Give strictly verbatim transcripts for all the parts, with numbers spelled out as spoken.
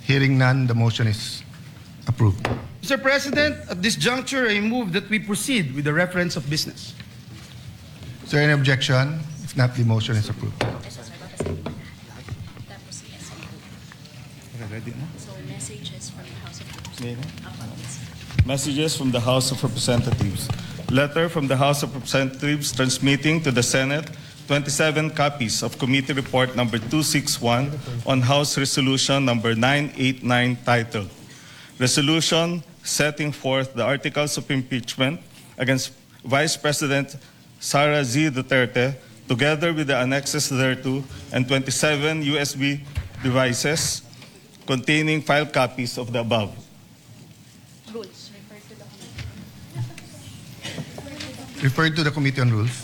Hearing none, the motion is approved. Mister President, at this juncture, I move that we proceed with the reference of business. Is there any objection? If not, the motion is approved. So messages from the House of Representatives. Messages from the House of Representatives. Letter from the House of Representatives transmitting to the Senate twenty-seven copies of Committee Report number two sixty-one on House Resolution number nine eighty-nine titled Resolution Setting Forth the Articles of Impeachment against Vice President Sara Z. Duterte, together with the annexes thereto, and twenty-seven U S B devices containing file copies of the above. Rules. Referred to the Committee on Rules.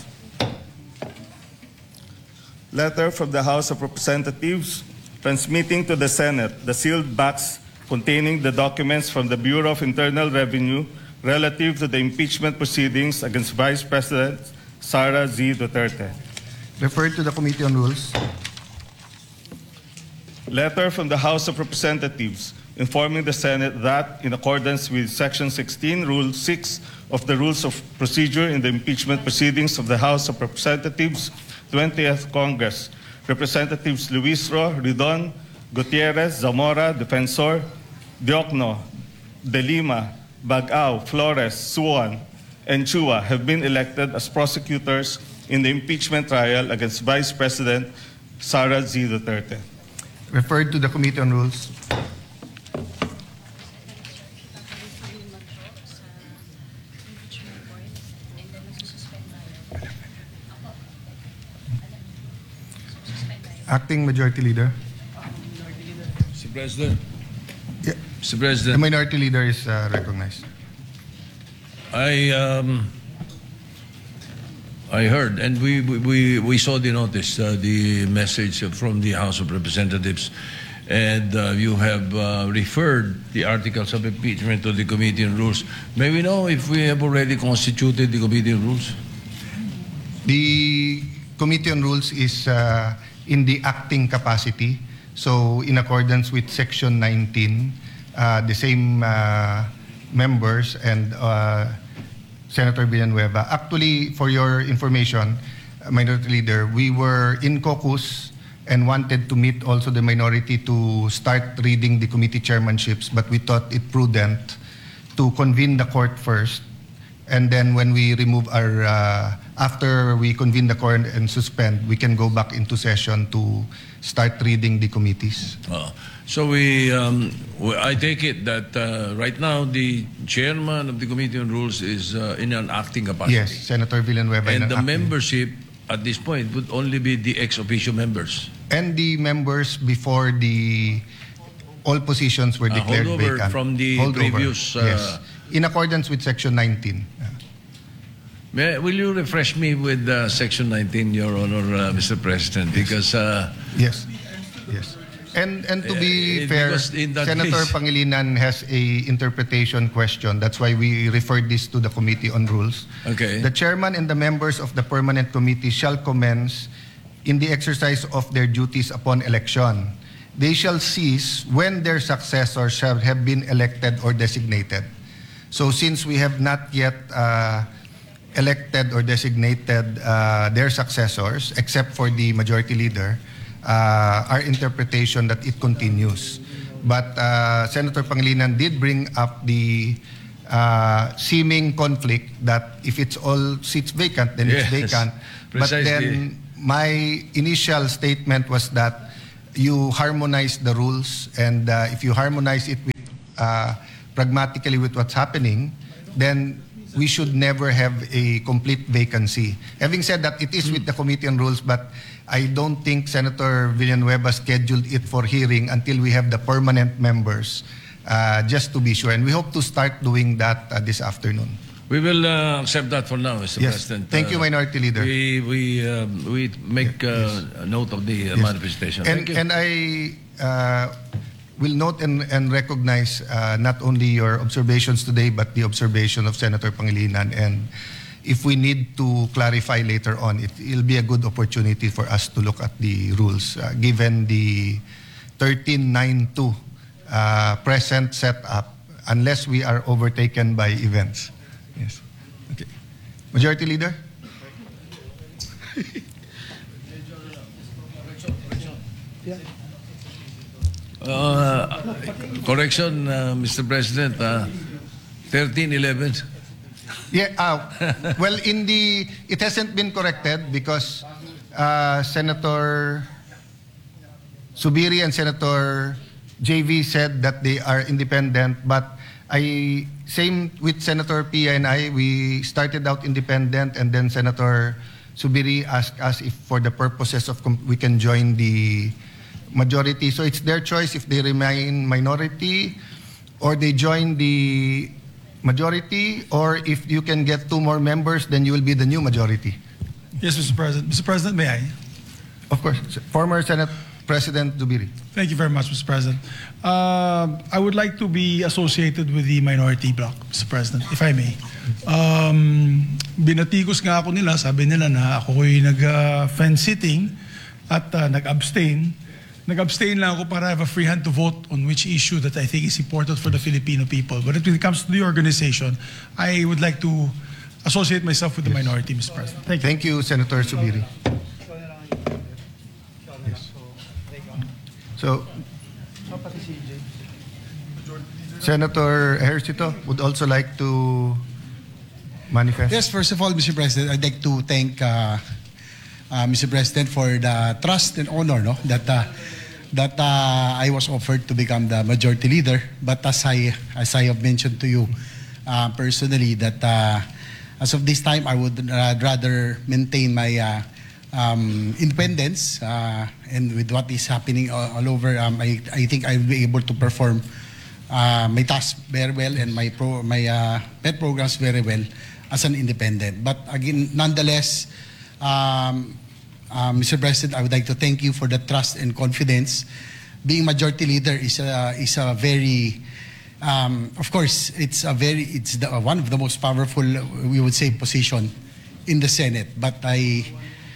Letter from the House of Representatives transmitting to the Senate the sealed box containing the documents from the Bureau of Internal Revenue relative to the impeachment proceedings against Vice President Sara Z. Duterte. Referred to the Committee on Rules. Letter from the House of Representatives informing the Senate that, in accordance with Section sixteen, Rule six of the Rules of Procedure in the impeachment proceedings of the House of Representatives, twentieth Congress, Representatives Luis Ro, Ridon, Gutierrez, Zamora, Defensor, Diokno, De Lima, Bagao, Flores, Suwan, and Chua have been elected as prosecutors in the impeachment trial against Vice President Sara Z. Duterte. Referred to the Committee on Rules. Acting Majority Leader. Mister President. Yeah. Mister The President, Minority Leader is uh, recognized. I um, I heard and we we we saw the notice, uh, the message from the House of Representatives, and uh, you have uh, referred the articles of impeachment to the Committee on Rules. May we know if we have already constituted the Committee on Rules? The Committee on Rules is uh, in the acting capacity. So in accordance with Section nineteen, uh, the same uh, members and uh, Senator Villanueva. Actually, for your information, uh, Minority Leader, we were in caucus and wanted to meet also the minority to start reading the committee chairmanships, but we thought it prudent to convene the court first. And then when we remove our, uh, after we convene the court and suspend, we can go back into session to start reading the committees. Uh, so we, um, we, I take it that uh, right now the chairman of the Committee on Rules is uh, in an acting capacity. Yes, Senator Villanueva. in And an the acting- membership at this point would only be the ex officio members. And the members before the all positions were Uh, declared holdover vacant. from the Holdover, previous, uh, yes, in accordance with Section nineteen. May, will you refresh me with uh, Section nineteen, Your Honor, uh, Mister President? Because uh, Yes, yes. And and to be Eh, fair, because in that Senator case- Pangilinan has a interpretation question. That's why we referred this to the Committee on Rules. Okay. The chairman and the members of the permanent committee shall commence in the exercise of their duties upon election. They shall cease when their successors shall have been elected or designated. So since we have not yet uh, elected or designated uh, their successors, except for the majority leader, uh, our interpretation that it continues. But uh, Senator Pangilinan did bring up the uh, seeming conflict that if it's all seats vacant, then it's Yes, vacant. But precisely. then my initial statement was that you harmonize the rules, and uh, if you harmonize it with, uh, pragmatically with what's happening, then we should never have a complete vacancy. Having said that, it is with the Committee on Rules, but I don't think Senator Villanueva scheduled it for hearing until we have the permanent members, uh, just to be sure. And we hope to start doing that uh, this afternoon. we will uh, accept that for now, Mister Yes. President. Thank you, Uh, Minority Leader. We we um, we make uh, a note of the uh, Yes. manifestation. And, Thank you. and I uh, will note and, and recognize uh, not only your observations today, but the observation of Senator Pangilinan. And if we need to clarify later on, it will be a good opportunity for us to look at the rules, uh, given the thirteen nine two uh, present setup unless we are overtaken by events. Yes. Okay. Majority Leader? Uh, correction, uh, Mister President, uh, thirteen eleven. Yeah, uh, well, in the, it hasn't been corrected because uh, Senator Subiri and Senator J V said that they are independent, but I, same with Senator Pia and I, we started out independent, and then Senator Subiri asked us if for the purposes of, com- we can join the majority. So it's their choice if they remain minority or they join the majority, or if you can get two more members, then you will be the new majority. Yes, Mister President. Mister President, may I? Of course, former Senate President Zubiri. Thank you very much, Mister President. Uh, I would like to be associated with the minority bloc, Mister President, if I may. Um, binatikos nga ako nila, sabi nila na ako ko'y nag-fence sitting at uh, nag-abstain. Nag-abstain lang ako para have a free hand to vote on which issue that I think is important for the Filipino people. But when it comes to the organization, I would like to associate myself with the minority, Mister President. Thank you. Thank you, Senator Subiri. Yes. So, Senator Ejercito would also like to manifest. Yes, first of all, Mister President, I'd like to thank uh, uh, Mister President for the trust and honor no, that uh, that uh, I was offered to become the majority leader. But as I as I have mentioned to you uh, personally, that uh, as of this time, I would uh, rather maintain my uh, um, independence, uh, and with what is happening all, all over, um, I I think I will be able to perform uh, my tasks very well and my pro my uh, pet programs very well as an independent. But again, nonetheless, um, uh, Mister President, I would like to thank you for the trust and confidence. Being majority leader is a is a very, um, of course, it's a very it's the, uh, one of the most powerful, we would say, position in the Senate. But I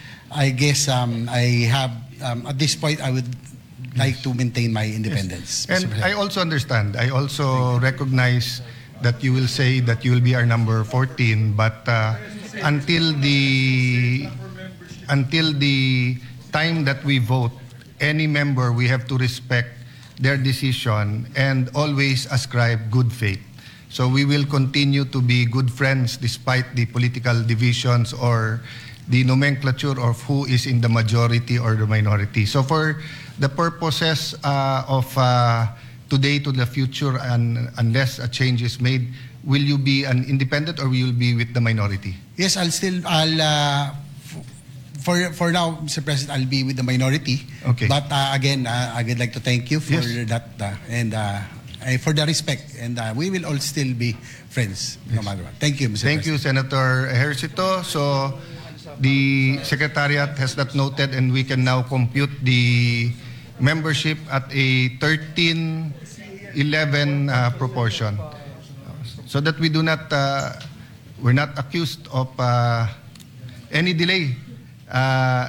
I guess um, I have um, at this point I would like to maintain my independence. And Mister I also understand. I also recognize that you will say that you will be our number fourteen, but uh, until the until the time that we vote, any member, we have to respect their decision and always ascribe good faith. So we will continue to be good friends despite the political divisions or the nomenclature of who is in the majority or the minority. So for the purposes uh, of uh, today to the future, and unless a change is made, will you be an independent or will you be with the minority? Yes, I'll still, I'll, uh, f- for for now, Mister President, I'll be with the minority. Okay. But uh, again, uh, I would like to thank you for Yes. that uh, and uh, uh, for the respect. And uh, we will all still be friends, no matter what. Thank you, Mister Thank you, President. Senator Ejercito. So the Secretariat has that noted, and we can now compute the membership at a thirteen eleven uh, proportion, so that we do not, uh, we're not accused of uh, any delay. Uh,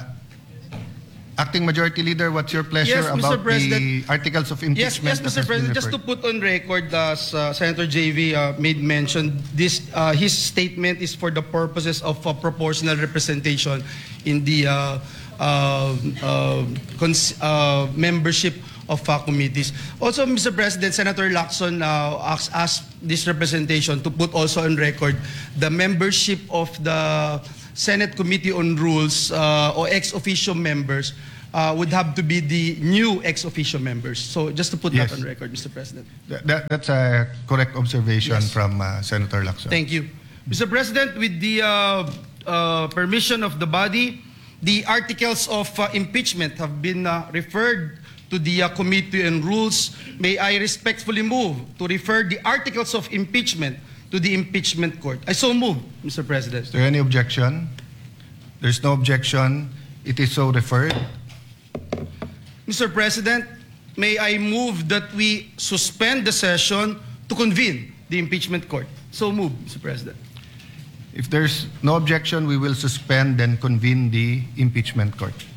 Acting Majority Leader, what's your pleasure Yes, Mister about the President. articles of Yes, impeachment? yes, that Mister has been President, just to referred? put on record, as uh, Senator J V uh, made mention, this uh, his statement is for the purposes of uh, proportional representation in the uh, uh, uh, cons- uh, membership of uh, committees. Also, Mister President, Senator Lacson uh, asked, asked this representation to put also on record the membership of the Senate Committee on Rules uh, or ex officio members uh, would have to be the new ex officio members. So just to put Yes. that on record, Mister President. That, that- that's a correct observation Yes. from uh, Senator Lacson. Thank you. Mister President, with the uh, uh, permission of the body, the articles of uh, impeachment have been uh, referred to the uh, Committee on Rules. May I respectfully move to refer the articles of impeachment to the impeachment court. I so move, Mister President. Is there any objection? There's no objection. It is so referred. Mister President, may I move that we suspend the session to convene the impeachment court. So move, Mister President. If there's no objection, we will suspend and convene the impeachment court.